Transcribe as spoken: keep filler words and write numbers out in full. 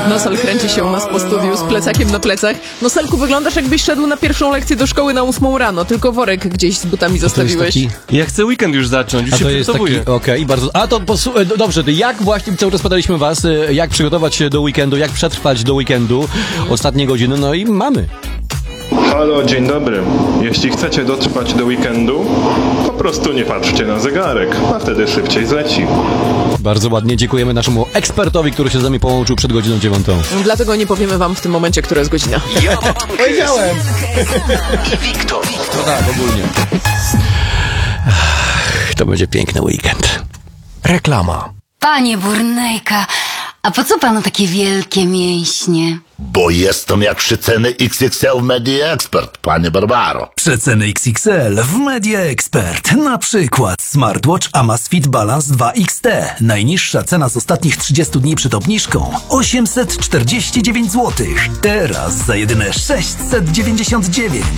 Nosel kręci się u nas po studiu z plecakiem na plecach. Noselku, wyglądasz jakbyś szedł na pierwszą lekcję do szkoły na ósmą rano, tylko worek gdzieś z butami zostawiłeś. Taki... Ja chcę weekend już zacząć, już A się to jest taki, przygotowuję. okej, okay, bardzo. A to posu... dobrze, to jak właśnie cały czas podaliśmy was, jak przygotować się do weekendu, jak przetrwać do weekendu, ostatnie godziny, no i mamy. Halo, dzień dobry. Jeśli chcecie dotrwać do weekendu, po prostu nie patrzcie na zegarek, a wtedy szybciej zleci. Bardzo ładnie dziękujemy naszemu ekspertowi, który się z nami połączył przed godziną dziewiątą. Dlatego nie powiemy wam w tym momencie, która jest godzina. Powiedziałem! Wiktor. No tak, ogólnie. Ach, to będzie piękny weekend. Reklama. Panie Burnejka, a po co panu takie wielkie mięśnie? Bo jestem jak przeceny X X L w Media Expert, panie Barbaro. Przeceny X X L w Media Expert. Na przykład smartwatch Amazfit Balance dwa X T. Najniższa cena z ostatnich trzydziestu dni przed obniżką osiemset czterdzieści dziewięć złotych. Teraz za jedyne sześćset dziewięćdziesiąt dziewięć.